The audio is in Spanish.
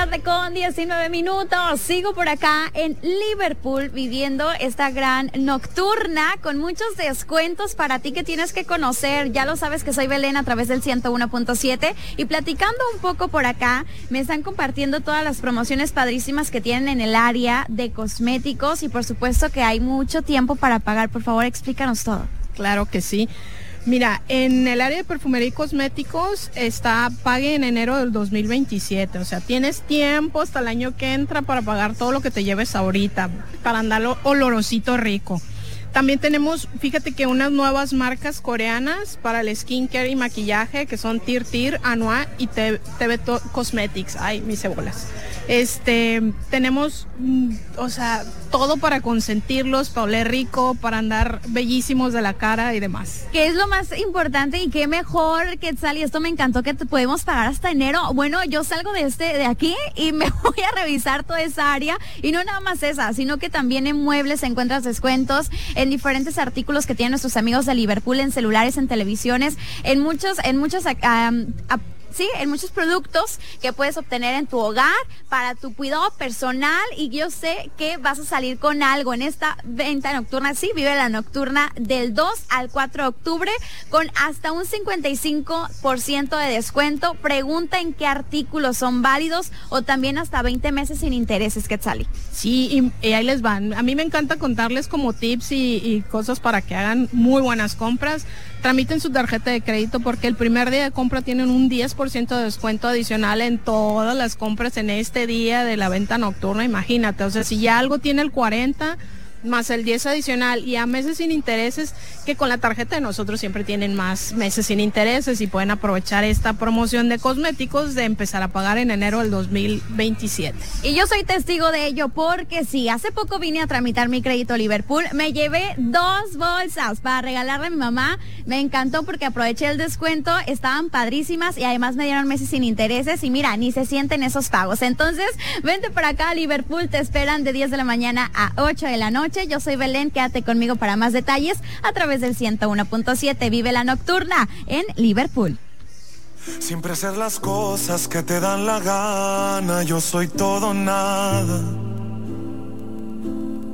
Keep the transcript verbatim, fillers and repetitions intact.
Con diecinueve minutos, sigo por acá en Liverpool viviendo esta gran nocturna con muchos descuentos para ti que tienes que conocer. Ya lo sabes que soy Belén a través del ciento uno punto siete y platicando un poco por acá, me están compartiendo todas las promociones padrísimas que tienen en el área de cosméticos y por supuesto que hay mucho tiempo para pagar. Por favor, explícanos todo. Claro que sí. Mira, en el área de perfumería y cosméticos está pague en enero del dos mil veintisiete, o sea, tienes tiempo hasta el año que entra para pagar todo lo que te lleves ahorita, para andar olorosito rico. También tenemos, fíjate que unas nuevas marcas coreanas para el skincare y maquillaje que son Tir Tir, Anua y T V Cosmetics. Ay, mis cebolas. Este, tenemos, o sea, todo para consentirlos, para oler rico, para andar bellísimos de la cara y demás. ¿Qué es lo más importante y qué mejor, Quetzal? Y esto me encantó que te podemos pagar hasta enero. Bueno, yo salgo de este, de aquí y me voy a revisar toda esa área y no nada más esa, sino que también en muebles encuentras descuentos en diferentes artículos que tienen nuestros amigos de Liverpool, en celulares, en televisiones, en muchos, en muchos um, sí, en muchos productos que puedes obtener en tu hogar para tu cuidado personal y yo sé que vas a salir con algo en esta venta nocturna. Sí, vive la nocturna del dos al cuatro de octubre con hasta un cincuenta y cinco por ciento de descuento. Pregunta en qué artículos son válidos o también hasta veinte meses sin intereses, Quetzali. Sí, y, y ahí les van. A mí me encanta contarles como tips y, y cosas para que hagan muy buenas compras. Tramiten su tarjeta de crédito porque el primer día de compra tienen un diez por ciento de descuento adicional en todas las compras en este día de la venta nocturna, imagínate, o sea, si ya algo tiene el cuarenta más el diez adicional y a meses sin intereses, que con la tarjeta de nosotros siempre tienen más meses sin intereses y pueden aprovechar esta promoción de cosméticos de empezar a pagar en enero del dos mil veintisiete. Y yo soy testigo de ello porque sí, hace poco vine a tramitar mi crédito Liverpool, me llevé dos bolsas para regalarle a mi mamá, me encantó porque aproveché el descuento, estaban padrísimas y además me dieron meses sin intereses y mira, ni se sienten esos pagos. Entonces, vente para acá a Liverpool, te esperan de diez de la mañana a ocho de la noche. Yo soy Belén, quédate conmigo para más detalles a través del ciento uno punto siete. Vive la nocturna en Liverpool. Siempre hacer las cosas que te dan la gana, yo soy todo nada.